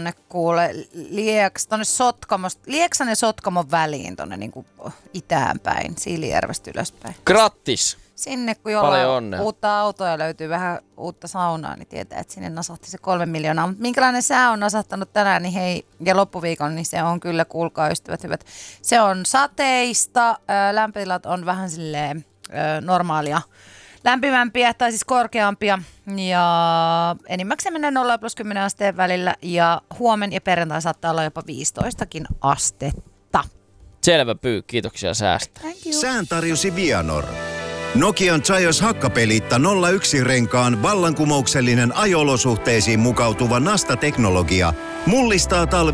tonne kuule Lieksan ja Sotkamon väliin tonne niinku itään päin, Siilijärvestä ylöspäin. Grattis! Sinne kun jollain uutta autoa ja löytyy vähän uutta saunaa, niin tietää, että sinne nasahti se 3 miljoonaa. Mutta minkälainen sää on nasahtanut tänään, niin hei, ja loppuviikon, niin se on kyllä, kuulkaa ystävät hyvät. Se on sateista, lämpötilat on vähän silleen normaalia. Lämpimämpiä tai siis korkeampia ja enimmäkseen mennään 0+10 asteen välillä ja huomen ja perjantai saattaa olla jopa 15kin astetta. Selvä pyy, kiitoksia säästä. Sään tarjosi Vianor. Nokian Zaios Hakkapeliitta 01-renkaan vallankumouksellinen ajo-olosuhteisiin mukautuva Nasta-teknologia mullistaa talvi